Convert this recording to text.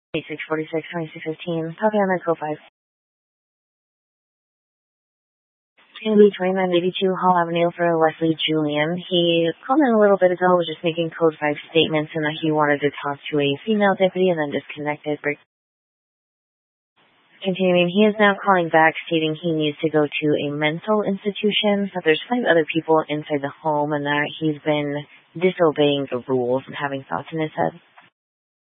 8646-2615, copy on that code 5. Going to be 2982 Hall Avenue for Wesley Julian. He called in a little bit ago, was just making code 5 statements and that he wanted to talk to a female deputy and then disconnected. Continuing, he is now calling back stating he needs to go to a mental institution, that there's 5 other people inside the home and that he's been disobeying the rules and having thoughts in his head.